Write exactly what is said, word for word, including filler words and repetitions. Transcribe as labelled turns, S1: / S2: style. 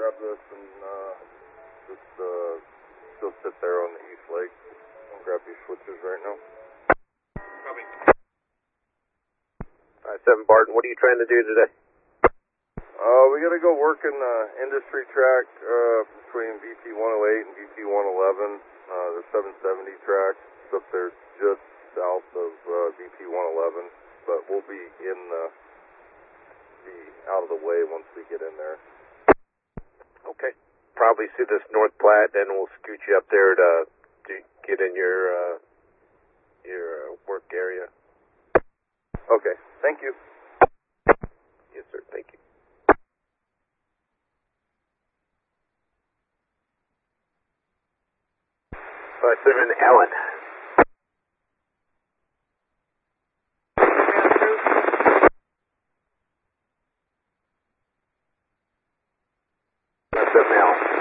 S1: grab this and uh, just uh, go sit there on the east leg. I'll grab these switches right now.
S2: Copy. five seven Barton, what are you trying to do today?
S1: Uh, we got to go work in the industry track uh, between V T one oh eight and V T one eleven. Uh, the seven seventy track. It's up there just south of uh, V T one eleven. But we'll be in the, be out of the way once we get in there.
S2: Okay. Probably see this North Platte, then we'll scoot you up there to, to get in your uh, your uh, work area.
S1: Okay. Thank you.
S2: Yes, sir. Thank you. five seven Allen. five seven Allen.